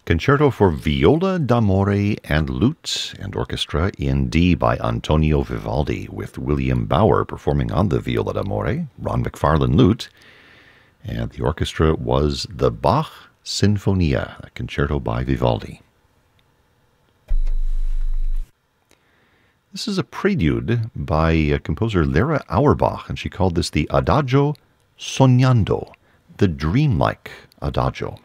Concerto for Viola d'Amore and Lute and Orchestra in D by Antonio Vivaldi, with William Bauer performing on the Viola d'Amore, Ron McFarlane lute, and the orchestra was the Bach Sinfonia, a concerto by Vivaldi. This is a prelude by composer Lara Auerbach, and she called this the Adagio Sognando, the dreamlike Adagio.